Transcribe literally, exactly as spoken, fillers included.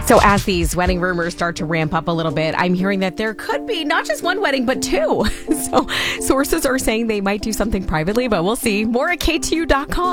So as these wedding rumors start to ramp up a little bit, I'm hearing that there could be not just one wedding, but two. So sources are saying they might do something privately, but we'll see. More at K T U dot com.